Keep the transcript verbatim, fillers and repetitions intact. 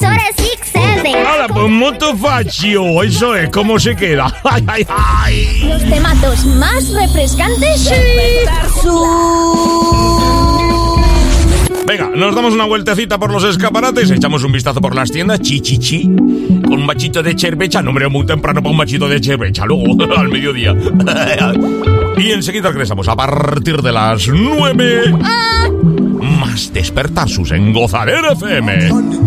emisora Six Seven. Ahora, pues molto faccio, eso es, ¿cómo se queda? Ay, ay, ay. Los tematos más refrescantes. Sí. Venga, nos damos una vueltecita por los escaparates, echamos un vistazo por las tiendas, chi, chi, chi, con un machito de cerveza, no, hombre, muy temprano para un machito de cerveza, luego al mediodía. Y enseguida regresamos a partir de las nueve. Ah. Más despertar sus en Gozadera F M.